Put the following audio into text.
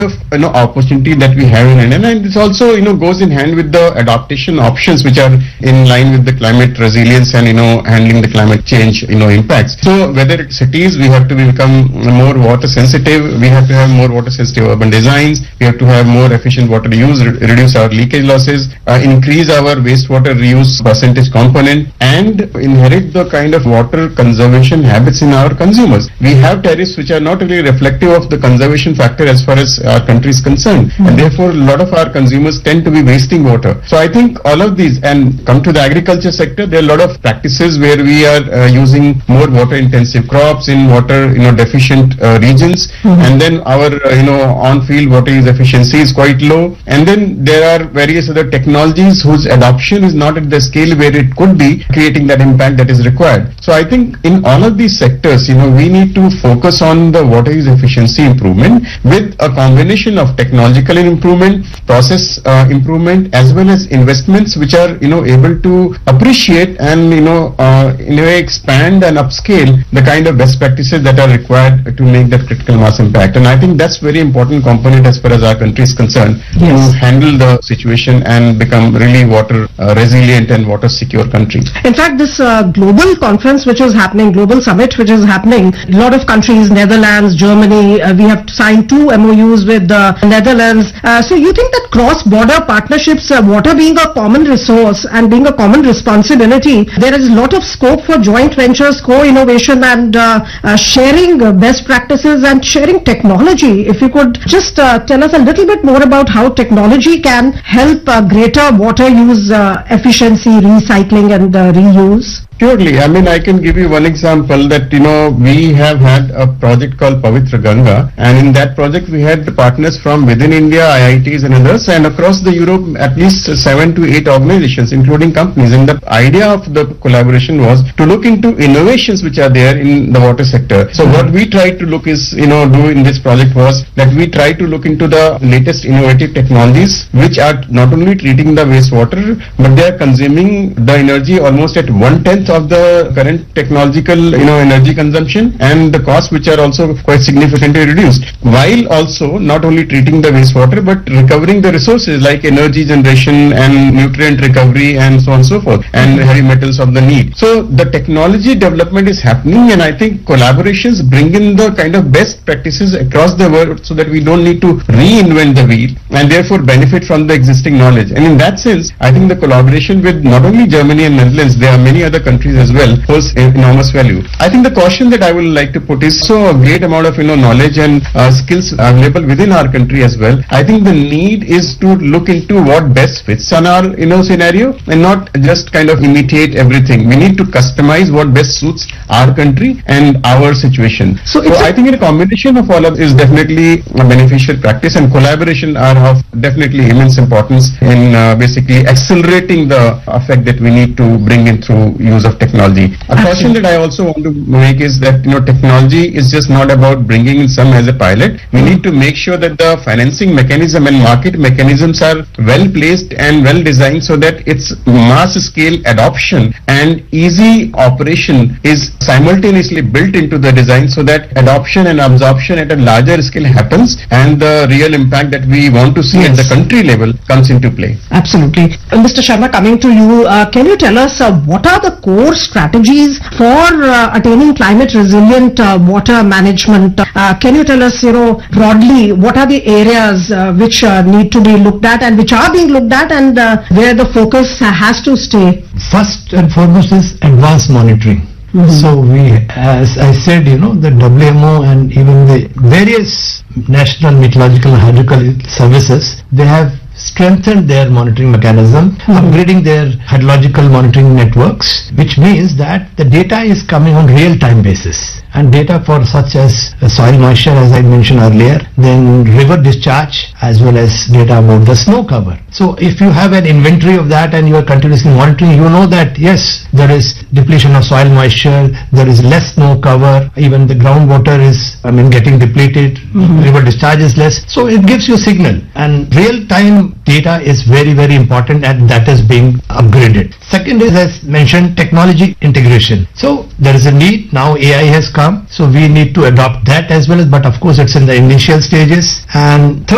of opportunity that we have in India, and this also goes in hand with the adaptation options which are in line with the climate resilience and handling the climate change impacts. So whether it's cities, we have to become more water sensitive, we have to have more water sensitive urban designs, we have to have more efficient water use, reduce our leakage losses, increase our wastewater reuse percentage component, and inherit the kind of water conservation habits in our consumers. We have tariffs which are not really reflective of the conservation factor as far as our country is concerned, and therefore a lot of our consumers tend to be wasting water. So I think all of these, and come to the agriculture sector, there are a lot of practices where we are using more water intensive crops in water deficient regions, and then our on field water use efficiency is quite low, and then there are various other technologies whose adoption is not at the scale where it could be, creating that impact that is required. So I think in all of these sectors, we need to focus on the water use efficiency improvement with a combination of technological improvement, process improvement, as well as investments which are able to appreciate and in a way expand and upscale the kind of best practices that are required to make that critical mass impact. And I think that's very important component as far as our country is concerned, to handle the situation and become really water resilient and water secure country. In fact, this global conference which is happening, global summit which is happening, a lot of countries, Netherlands, Germany, we have signed 2 MOUs with the Netherlands. So you think that cross-border partnerships, water being a common resource and being a common responsibility, there is a lot of scope for joint ventures, co-innovation, and sharing best practices and sharing technology. If you could just tell us a little bit more about how technology can help greater water use efficiency, recycling and reuse. Surely. I mean, I can give you one example that, we have had a project called Pavitra Ganga, and in that project we had partners from within India, IITs and others, and across the Europe at least 7 to 8 organizations, including companies. And the idea of the collaboration was to look into innovations which are there in the water sector. So what we tried to look is, do in this project was that we tried to look into the latest innovative technologies which are not only treating the wastewater, but they are consuming the energy almost at 1/10 of the current technological energy consumption, and the costs which are also quite significantly reduced, while also not only treating the wastewater but recovering the resources like energy generation and nutrient recovery and so on and so forth, and heavy metals of the need. So the technology development is happening, and I think collaborations bring in the kind of best practices across the world so that we don't need to reinvent the wheel and therefore benefit from the existing knowledge. And in that sense, I think the collaboration with not only Germany and Netherlands, there are many other countries as well, holds enormous value. I think the caution that I would like to put is so a great amount of knowledge and skills available within our country as well. I think the need is to look into what best fits on our scenario and not just kind of imitate everything. We need to customize what best suits our country and our situation. So I think in a combination of all of this is definitely a beneficial practice, and collaboration are of definitely immense importance in basically accelerating the effect that we need to bring in through use of technology. A caution that I also want to make is that technology is just not about bringing in some as a pilot. We need to make sure that the financing mechanism and market mechanisms are well placed and well designed so that its mass scale adoption and easy operation is simultaneously built into the design so that adoption and absorption at a larger scale happens and the real impact that we want to see at the country level comes into play. Absolutely. Mr. Sharma, coming to you, can you tell us what are the core strategies for attaining climate resilient water management? Can you tell us, broadly, what are the areas which need to be looked at and which are being looked at, and where the focus has to stay? First and foremost is advanced monitoring. So we, as I said, the WMO and even the various national meteorological and hydrological services, they have strengthened their monitoring mechanism, upgrading their hydrological monitoring networks, which means that the data is coming on real-time basis. And data for such as soil moisture, as I mentioned earlier, then river discharge, as well as data about the snow cover. So if you have an inventory of that and you are continuously monitoring, you know that yes, there is depletion of soil moisture, there is less snow cover, even the groundwater is, getting depleted, river discharge is less. So it gives you a signal, and real-time data is very, very important, and that is being upgraded. Second is, as mentioned, technology integration. So there is a need, now AI has come, so we need to adopt that as well, but of course it's in the initial stages. And third